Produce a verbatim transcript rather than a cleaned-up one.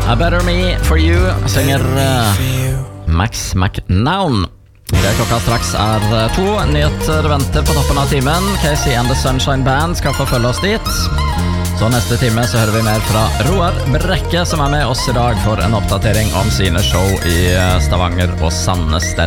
A Better Me For You synger uh, Max McNown. Det klokka straks er uh, to nyheter venter på toppen av timen. Casey and the Sunshine Band skal få følge oss dit. Så neste time så hører vi mer fra Roar Brekke, som er med oss i dag for en oppdatering om sine show i uh, Stavanger og Sandnes den